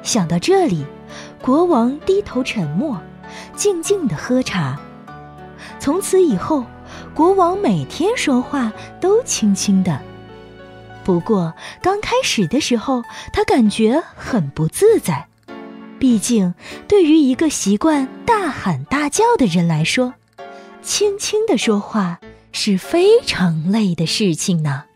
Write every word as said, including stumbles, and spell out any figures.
想到这里，国王低头沉默，静静地喝茶。从此以后，国王每天说话都轻轻的。不过刚开始的时候，他感觉很不自在。毕竟对于一个习惯大喊大叫的人来说，轻轻地说话是非常累的事情呢。